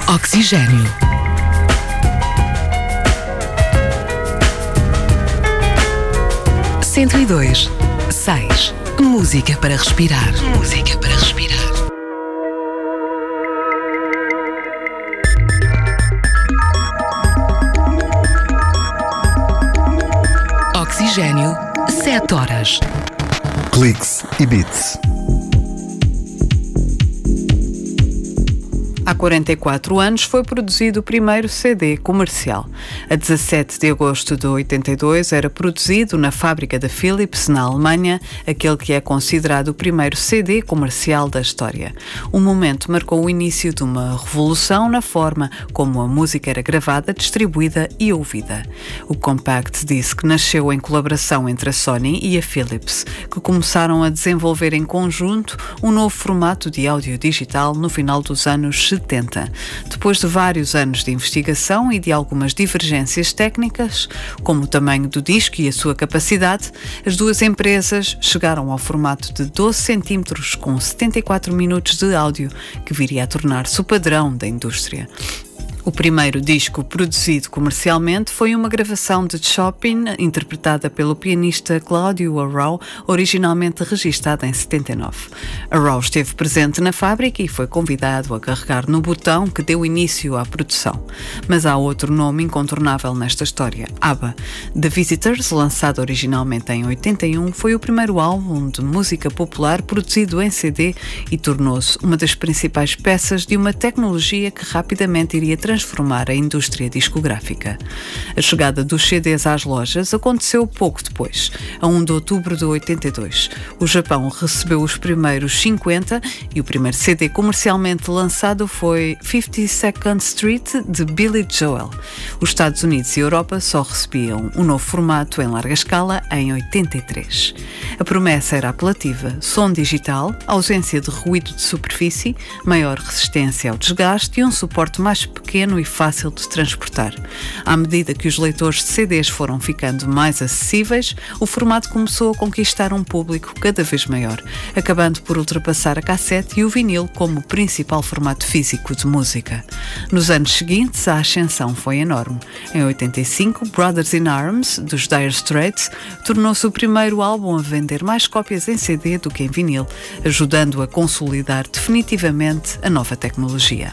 Oxigênio. Cento e dois, 6. Música para respirar. Música para respirar. Oxigênio, 7 horas. Cliques e beats. Há 44 anos foi produzido o primeiro CD comercial. A 17 de agosto de 82 era produzido na fábrica da Philips, na Alemanha, aquele que é considerado o primeiro CD comercial da história. O momento marcou o início de uma revolução na forma como a música era gravada, distribuída e ouvida. O Compact Disc nasceu em colaboração entre a Sony e a Philips, que começaram a desenvolver em conjunto um novo formato de áudio digital no final dos anos 70. Depois de vários anos de investigação e de algumas divergências técnicas, como o tamanho do disco e a sua capacidade, as duas empresas chegaram ao formato de 12 cm com 74 minutos de áudio, que viria a tornar-se o padrão da indústria. O primeiro disco produzido comercialmente foi uma gravação de Chopin, interpretada pelo pianista Claudio Arrau, originalmente registada em 79. Arrau esteve presente na fábrica e foi convidado a carregar no botão que deu início à produção. Mas há outro nome incontornável nesta história, ABBA. The Visitors, lançado originalmente em 81, foi o primeiro álbum de música popular produzido em CD e tornou-se uma das principais peças de uma tecnologia que rapidamente iria transformar a indústria discográfica. A chegada dos CDs às lojas aconteceu pouco depois, a 1 de outubro de 82. O Japão recebeu os primeiros 50 e o primeiro CD comercialmente lançado foi 52nd Street, de Billy Joel. Os Estados Unidos e a Europa só recebiam um novo formato em larga escala em 83. A promessa era apelativa: som digital, ausência de ruído de superfície, maior resistência ao desgaste e um suporte mais pequeno e fácil de transportar. À medida que os leitores de CDs foram ficando mais acessíveis, o formato começou a conquistar um público cada vez maior, acabando por ultrapassar a cassete e o vinil como o principal formato físico de música. Nos anos seguintes, a ascensão foi enorme. Em 85, Brothers in Arms, dos Dire Straits, tornou-se o primeiro álbum a vender mais cópias em CD do que em vinil, ajudando a consolidar definitivamente a nova tecnologia.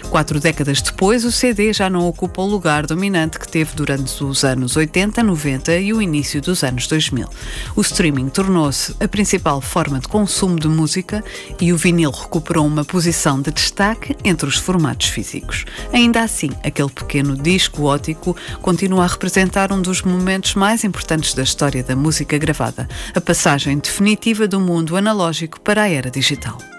4 décadas depois, o CD já não ocupa o lugar dominante que teve durante os anos 80, 90 e o início dos anos 2000. O streaming tornou-se a principal forma de consumo de música e o vinil recuperou uma posição de destaque entre os formatos físicos. Ainda assim, aquele pequeno disco óptico continua a representar um dos momentos mais importantes da história da música gravada, a passagem definitiva do mundo analógico para a era digital.